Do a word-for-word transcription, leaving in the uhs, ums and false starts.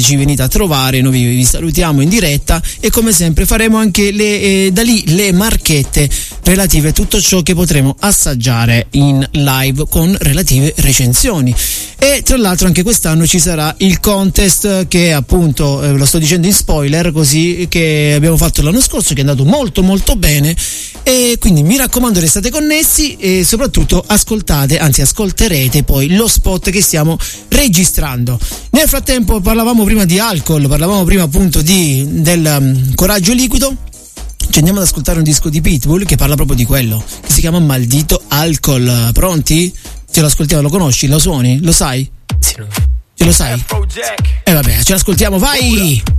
ci venite a trovare, noi vi, vi salutiamo in diretta e come sempre faremo anche le, eh, da lì le marchette relative a tutto ciò che potremo assaggiare in live con relative recensioni. E tra l'altro anche quest'anno ci sarà il contest che appunto eh, lo sto dicendo in spoiler, così, che abbiamo fatto l'anno scorso, che è andato molto molto bene, e quindi mi raccomando restate connessi e soprattutto ascoltate, anzi ascolterete poi lo spot che stiamo registrando. Nel frattempo parlavamo prima di alcol, parlavamo prima appunto di del um, coraggio liquido. Ci andiamo ad ascoltare un disco di Pitbull che parla proprio di quello, che si chiama Maldito Alcol. Pronti? Ce lo ascoltiamo, lo conosci? Lo suoni? Lo sai? Sì, no. Ce lo sai? E eh vabbè, ce l'ascoltiamo, vai!